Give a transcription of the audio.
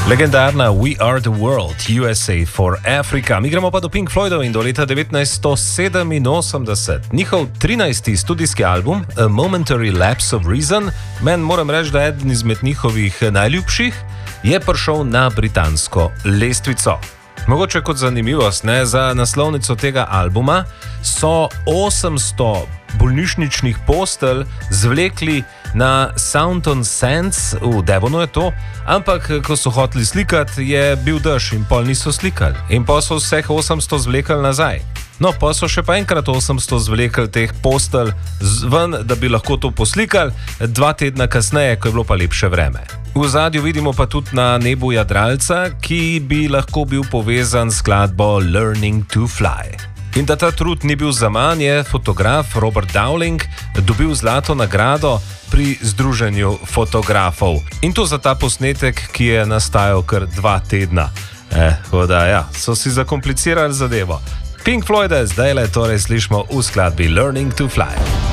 Legendarna We Are the World, USA for Africa. Mi gremo pa do Pink Floydov in do leta 1987. Njihov 13. studijski album, A Momentary Lapse of Reason, meni moram reči, da je eden izmed njihovih najljubših, je prišel na britansko lestvico. Mogoče kot zanimivost, za naslovnico tega albuma so 800 bolnišničnih postelj zvlekli na Southampton Sands, v Devonu je to, ampak ko so hoteli slikati, je bil dež in pol niso slikali. In pa so vseh 800 zvlekli nazaj. No, pa so še pa enkrat 800 zvlekli teh postelj ven, da bi lahko to poslikali, 2 tedna kasneje, ko je bilo pa lepše vreme. V zadju vidimo pa tudi na nebu jadralca, ki bi lahko bil povezan s skladbo Learning to Fly. In da ta trud ni bil zaman, je fotograf Robert Dowling dobil zlato nagrado pri Združenju fotografov. In to za ta posnetek, ki je nastajal kar 2 tedna. So si zakomplicirali zadevo. Pink Floyde zdaj le torej slišimo v skladbi Learning to Fly.